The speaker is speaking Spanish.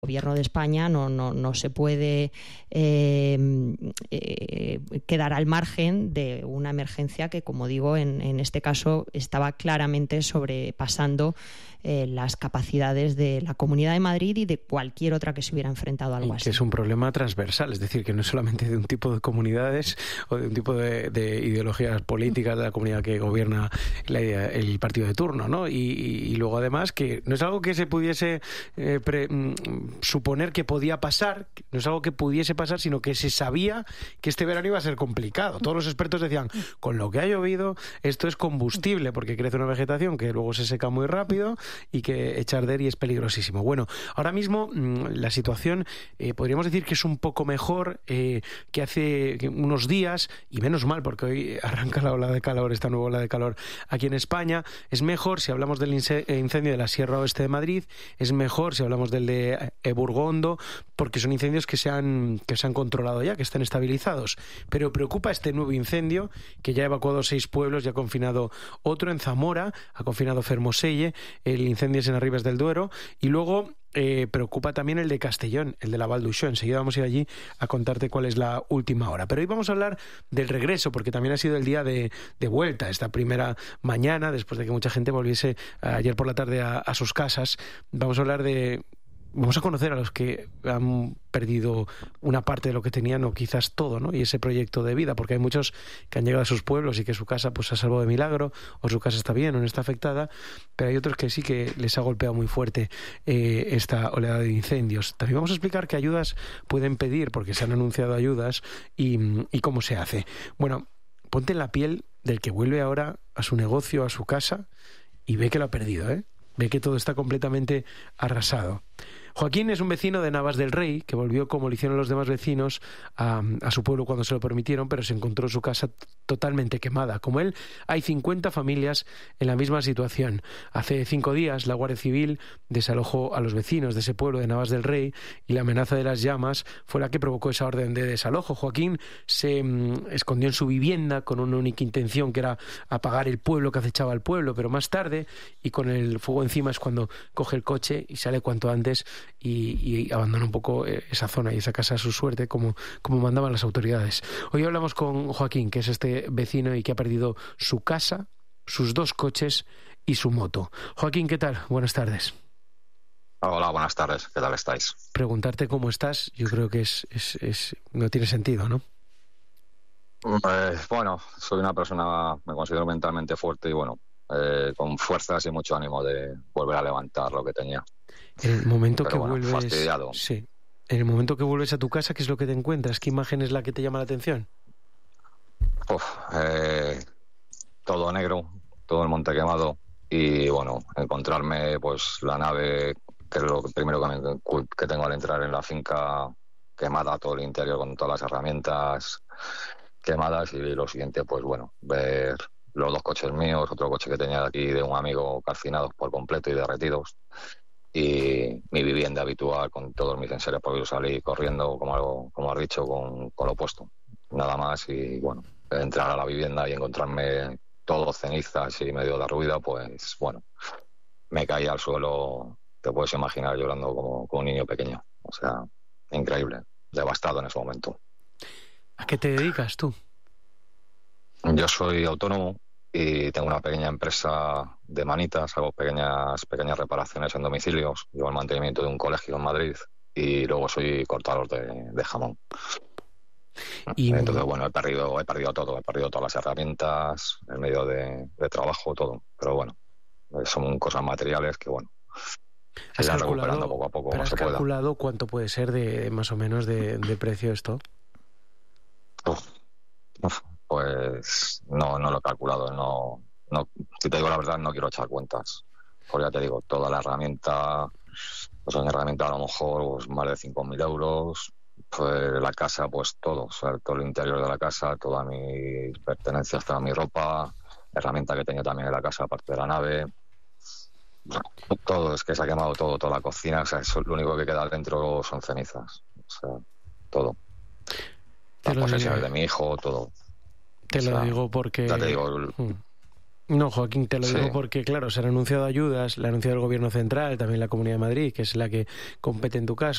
Gobierno de España no se puede quedar al margen de una emergencia que, como digo, en este caso estaba claramente sobrepasando las capacidades de la Comunidad de Madrid y de cualquier otra que se hubiera enfrentado a algo así. Que es un problema transversal, es decir, que no es solamente de un tipo de comunidades o de un tipo de ideologías políticas de la comunidad que gobierna el partido de turno, ¿no? Y luego, además, que no es algo que se pudiese suponer que podía pasar, no es algo que pudiese pasar, sino que se sabía que este verano iba a ser complicado. Todos los expertos decían, con lo que ha llovido, esto es combustible, porque crece una vegetación que luego se seca muy rápido y que echar de él es peligrosísimo. Bueno, ahora mismo la situación podríamos decir que es un poco mejor que hace unos días, y menos mal, porque hoy arranca la ola de calor, esta nueva ola de calor aquí en España. Es mejor si hablamos del incendio de la Sierra Oeste de Madrid, es mejor si hablamos del de Burgondo, porque son incendios que se han controlado ya, que están estabilizados. Pero preocupa este nuevo incendio, que ya ha evacuado 6 pueblos, ya ha confinado otro en Zamora, ha confinado Fermoselle, el incendio es en Arribes del Duero, y luego preocupa también el de Castellón, el de la Val d'Uixó. Enseguida vamos a ir allí a contarte cuál es la última hora. Pero hoy vamos a hablar del regreso, porque también ha sido el día de vuelta, esta primera mañana, después de que mucha gente volviese ayer por la tarde a sus casas. Vamos a conocer a los que han perdido una parte de lo que tenían, o quizás todo, ¿no? Y ese proyecto de vida, porque hay muchos que han llegado a sus pueblos y que su casa pues se ha salvado de milagro, o su casa está bien o no está afectada, pero hay otros que sí que les ha golpeado muy fuerte esta oleada de incendios. También vamos a explicar qué ayudas pueden pedir, porque se han anunciado ayudas, y cómo se hace. Bueno, ponte en la piel del que vuelve ahora a su negocio, a su casa, y ve que lo ha perdido, ¿eh? Ve que todo está completamente arrasado. Joaquín es un vecino de Navas del Rey, que volvió, como lo hicieron los demás vecinos, a su pueblo cuando se lo permitieron, pero se encontró su casa totalmente quemada. Como él, hay 50 familias en la misma situación. Hace 5 días la Guardia Civil desalojó a los vecinos de ese pueblo de Navas del Rey, y la amenaza de las llamas fue la que provocó esa orden de desalojo. Joaquín se escondió en su vivienda con una única intención, que era apagar el pueblo que acechaba al pueblo, pero más tarde, y con el fuego encima, es cuando coge el coche y sale cuanto antes y abandona un poco esa zona y esa casa a su suerte, como mandaban las autoridades. Hoy hablamos con Joaquín, que es este vecino y que ha perdido su casa, sus 2 coches y su moto. Joaquín, ¿qué tal? Buenas tardes. Hola, buenas tardes. ¿Qué tal estáis? Preguntarte cómo estás, yo creo que no tiene sentido, ¿no? Bueno, soy una persona, me considero mentalmente fuerte y con fuerzas y mucho ánimo de volver a levantar lo que tenía. En el momento que vuelves, fastidiado. Sí. En el momento que vuelves a tu casa, ¿qué es lo que te encuentras? ¿Qué imagen es la que te llama la atención? Todo negro, todo el monte quemado, y encontrarme pues la nave, que es lo primero que tengo al entrar en la finca, quemada, todo el interior con todas las herramientas quemadas, y lo siguiente ver los 2 coches míos, otro coche que tenía de aquí de un amigo, calcinados por completo y derretidos, y mi vivienda habitual con todos mis enseres, porque yo salí corriendo, como has dicho, con lo puesto, nada más. Y entrar a la vivienda y encontrarme todo cenizas y medio derruida, pues me caí al suelo, te puedes imaginar, llorando como un niño pequeño. O sea, increíble, devastado en ese momento. ¿A qué te dedicas tú? Yo soy autónomo y tengo una pequeña empresa de manitas, hago pequeñas reparaciones en domicilios, llevo el mantenimiento de un colegio en Madrid, y luego soy cortador de jamón. Entonces, he perdido todo, he perdido todas las herramientas, el medio de trabajo, todo. Pero son cosas materiales que se irán recuperando poco a poco. ¿Pero has calculado cuánto puede ser de más o menos de precio esto? Pues no lo he calculado. No, si te digo la verdad, no quiero echar cuentas. Porque ya te digo, toda la herramienta, en herramienta a lo mejor más de 5.000 euros. Pues la casa, pues todo, o sea, todo el interior de la casa, todas mis pertenencias, toda mi ropa, herramienta que tenía también en la casa, aparte de la nave. Todo, es que se ha quemado todo, toda la cocina, o sea, lo único que queda dentro son cenizas, o sea, todo. Las posesiones de mi hijo, todo. Te lo digo porque... Ya te digo, No, Joaquín, te lo Sí. digo porque, claro, se han anunciado ayudas, la ha anunciado el Gobierno Central, también la Comunidad de Madrid, que es la que compete en tu caso.